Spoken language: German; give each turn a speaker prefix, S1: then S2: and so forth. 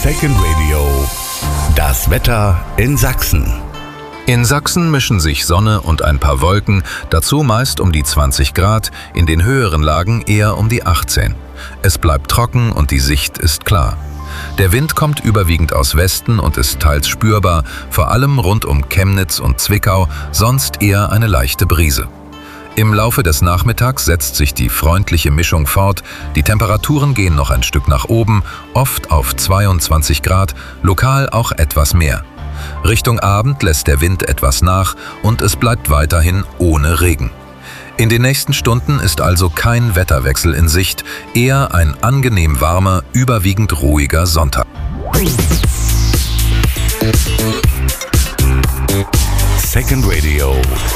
S1: Second Radio. Das Wetter in Sachsen.
S2: In Sachsen mischen sich Sonne und ein paar Wolken, dazu meist um die 20 Grad, in den höheren Lagen eher um die 18. Es bleibt trocken und die Sicht ist klar. Der Wind kommt überwiegend aus Westen und ist teils spürbar, vor allem rund um Chemnitz und Zwickau, sonst eher eine leichte Brise. Im Laufe des Nachmittags setzt sich die freundliche Mischung fort, die Temperaturen gehen noch ein Stück nach oben, oft auf 22 Grad, lokal auch etwas mehr. Richtung Abend lässt der Wind etwas nach und es bleibt weiterhin ohne Regen. In den nächsten Stunden ist also kein Wetterwechsel in Sicht, eher ein angenehm warmer, überwiegend ruhiger Sonntag.
S1: Second Radio.